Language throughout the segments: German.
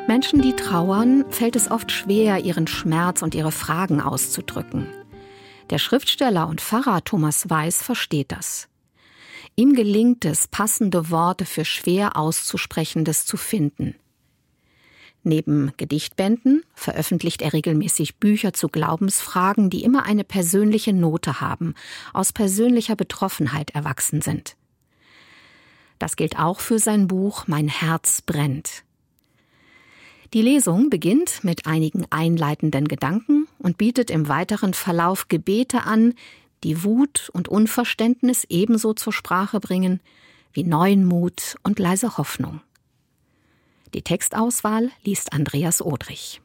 Menschen, die trauern, fällt es oft schwer, ihren Schmerz und ihre Fragen auszudrücken. Der Schriftsteller und Pfarrer Thomas Weiß versteht das. Ihm gelingt es, passende Worte für schwer Auszusprechendes zu finden. Neben Gedichtbänden veröffentlicht er regelmäßig Bücher zu Glaubensfragen, die immer eine persönliche Note haben, aus persönlicher Betroffenheit erwachsen sind. Das gilt auch für sein Buch »Mein Herz brennt«. Die Lesung beginnt mit einigen einleitenden Gedanken und bietet im weiteren Verlauf Gebete an, die Wut und Unverständnis ebenso zur Sprache bringen wie neuen Mut und leise Hoffnung. Die Textauswahl liest Andreas Odrich.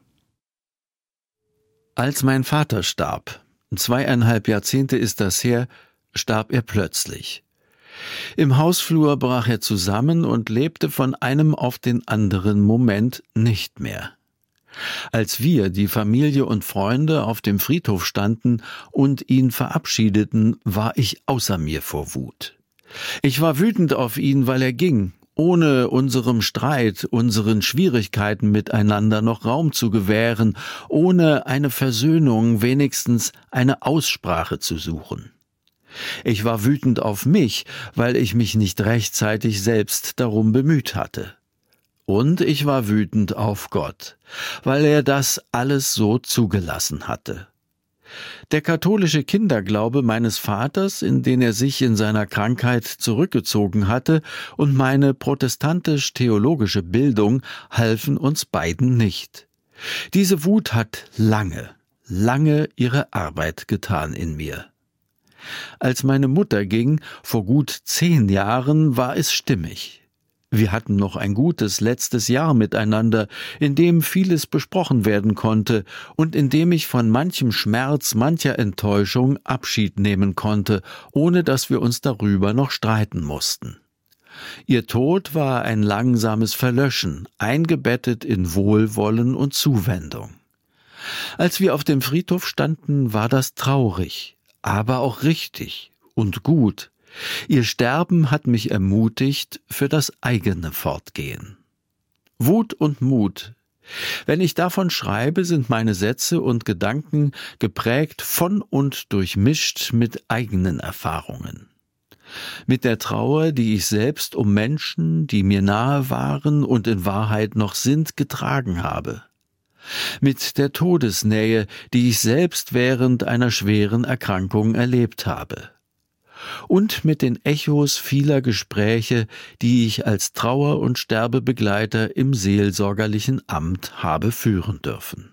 Als mein Vater starb, 2,5 Jahrzehnte ist das her, starb er plötzlich. Im Hausflur brach er zusammen und lebte von einem auf den anderen Moment nicht mehr. Als wir, die Familie und Freunde, auf dem Friedhof standen und ihn verabschiedeten, war ich außer mir vor Wut. Ich war wütend auf ihn, weil er ging, ohne unserem Streit, unseren Schwierigkeiten miteinander noch Raum zu gewähren, ohne eine Versöhnung, wenigstens eine Aussprache zu suchen. Ich war wütend auf mich, weil ich mich nicht rechtzeitig selbst darum bemüht hatte. Und ich war wütend auf Gott, weil er das alles so zugelassen hatte. Der katholische Kinderglaube meines Vaters, in den er sich in seiner Krankheit zurückgezogen hatte, und meine protestantisch-theologische Bildung halfen uns beiden nicht. Diese Wut hat lange ihre Arbeit getan in mir. Als meine Mutter ging, vor gut 10 Jahren, war es stimmig. Wir hatten noch ein gutes letztes Jahr miteinander, in dem vieles besprochen werden konnte und in dem ich von manchem Schmerz, mancher Enttäuschung Abschied nehmen konnte, ohne dass wir uns darüber noch streiten mussten. Ihr Tod war ein langsames Verlöschen, eingebettet in Wohlwollen und Zuwendung. Als wir auf dem Friedhof standen, war das traurig, aber auch richtig und gut. Ihr Sterben hat mich ermutigt für das eigene Fortgehen. Wut und Mut. Wenn ich davon schreibe, sind meine Sätze und Gedanken geprägt von und durchmischt mit eigenen Erfahrungen. Mit der Trauer, die ich selbst um Menschen, die mir nahe waren und in Wahrheit noch sind, getragen habe. Mit der Todesnähe, die ich selbst während einer schweren Erkrankung erlebt habe. Und mit den Echos vieler Gespräche, die ich als Trauer- und Sterbebegleiter im seelsorgerlichen Amt habe führen dürfen.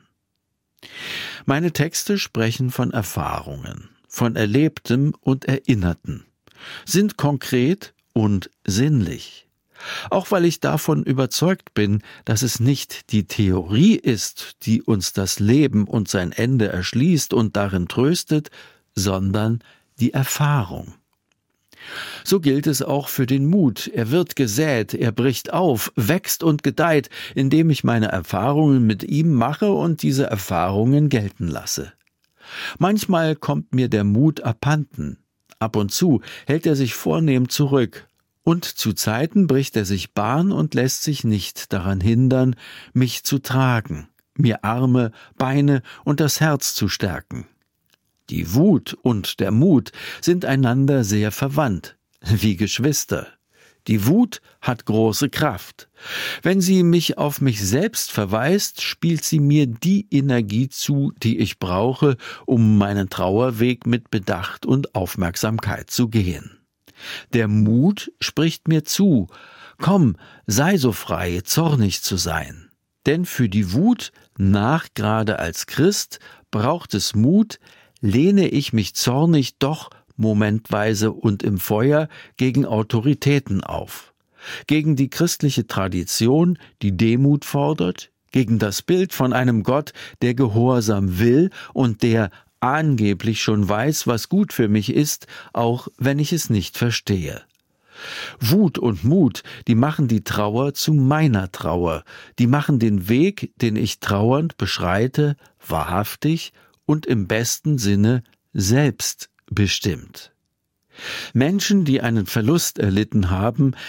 Meine Texte sprechen von Erfahrungen, von Erlebtem und Erinnerten, sind konkret und sinnlich. Auch weil ich davon überzeugt bin, dass es nicht die Theorie ist, die uns das Leben und sein Ende erschließt und darin tröstet, sondern die Erfahrung. So gilt es auch für den Mut. Er wird gesät, er bricht auf, wächst und gedeiht, indem ich meine Erfahrungen mit ihm mache und diese Erfahrungen gelten lasse. Manchmal kommt mir der Mut abhanden. Ab und zu hält er sich vornehm zurück. Und zu Zeiten bricht er sich Bahn und lässt sich nicht daran hindern, mich zu tragen, mir Arme, Beine und das Herz zu stärken. Die Wut und der Mut sind einander sehr verwandt, wie Geschwister. Die Wut hat große Kraft. Wenn sie mich auf mich selbst verweist, spielt sie mir die Energie zu, die ich brauche, um meinen Trauerweg mit Bedacht und Aufmerksamkeit zu gehen. Der Mut spricht mir zu, komm, sei so frei, zornig zu sein. Denn für die Wut, nachgerade als Christ, braucht es Mut, lehne ich mich zornig doch momentweise und im Feuer gegen Autoritäten auf. Gegen die christliche Tradition, die Demut fordert, gegen das Bild von einem Gott, der Gehorsam will und der angeblich schon weiß, was gut für mich ist, auch wenn ich es nicht verstehe. Wut und Mut, die machen die Trauer zu meiner Trauer, die machen den Weg, den ich trauernd beschreite, wahrhaftig und im besten Sinne selbstbestimmt. Menschen, die einen Verlust erlitten haben,